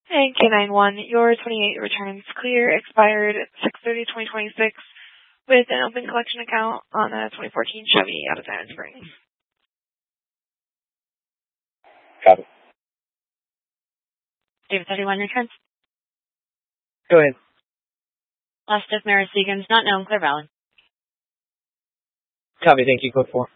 And K91, your 28 returns clear, expired 6/30/2026, with an open collection account on a 2014 Chevy out of Diamond Springs. Copy. David 31 returns. Go ahead. Last of Mara Seagans, not known, clear valid. Copy, thank you, code 4.